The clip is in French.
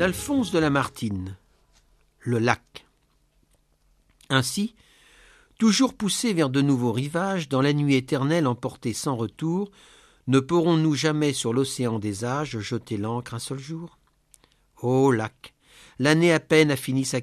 d'Alphonse de Lamartine. Le lac. Ainsi, toujours poussés vers de nouveaux rivages, dans la nuit éternelle emportés sans retour, ne pourrons-nous jamais sur l'océan des âges jeter l'ancre un seul jour ? Ô lac, l'année à peine a fini sa